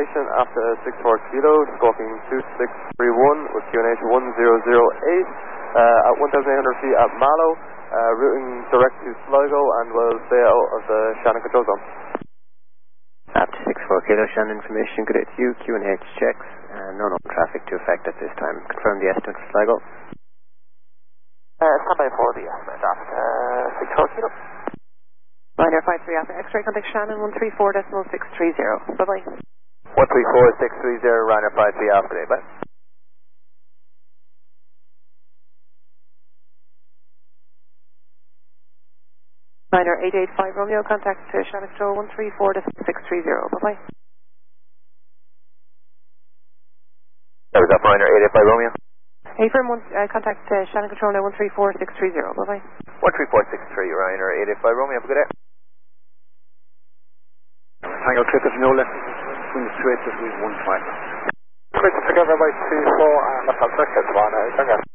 information after 64 Kilo, squawking 2631 with QNH 1008 at 1,800 feet at Mallow, routing direct to Sligo and will stay out of the Shannon control zone. After 64 Kilo, Shannon information, good to you, QNH checks, no known traffic to affect at this time. Confirm the estimate for Sligo. Standby for the estimate after 64 Kilo. Ryanair 53 Alpha X-ray, contact Shannon 134.630. Bye-bye. 134.630, Ryanair 53 Alpha, bye. Ryanair 885 Romeo, contact Shannon Control 134.630. Bye-bye. That was up, Ryanair 885 Romeo. Affirm, contact Shannon Control now 134.630. Bye-bye. 134.630, Ryanair 885 Romeo, have a good day. Tango Clippers Nola, wind straight to 15. Clippers together by 24 and left on circuit, 1,